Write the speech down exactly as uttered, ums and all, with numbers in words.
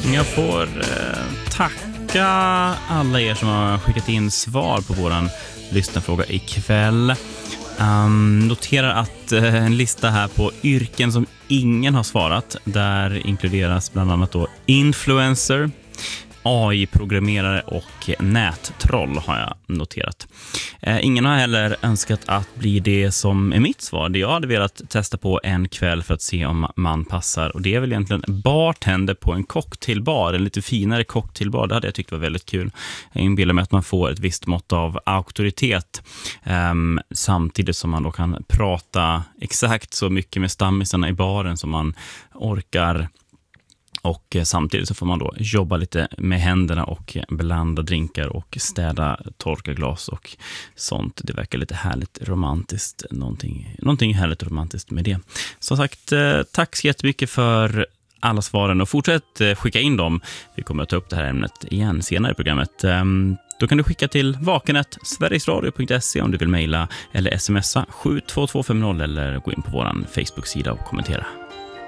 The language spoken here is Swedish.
Jag får eh, tacka alla er som har skickat in svar på våran lyssnarfråga ikväll. Um, noterar att uh, en lista här på yrken som ingen har svarat. Där inkluderas bland annat då influencer, A I-programmerare och nättroll har jag noterat. Eh, ingen har heller önskat att bli det som är mitt svar. Det jag hade velat testa på en kväll för att se om man passar. Och det är väl egentligen bartender på en cocktailbar. En lite finare cocktailbar. Det hade jag tyckt var väldigt kul. Jag inbillar mig att man får ett visst mått av auktoritet. Eh, samtidigt som man då kan prata exakt så mycket med stammisarna i baren som man orkar. Och samtidigt så får man då jobba lite med händerna och blanda drinkar och städa torkarglas och sånt. Det verkar lite härligt romantiskt. Någonting, någonting härligt romantiskt med det. Som sagt, tack så jättemycket för alla svaren och fortsätt skicka in dem. Vi kommer att ta upp det här ämnet igen senare i programmet. Då kan du skicka till vakenet sverigesradio punkt se om du vill mejla eller smsa sju två två fem noll eller gå in på vår Facebook-sida och kommentera.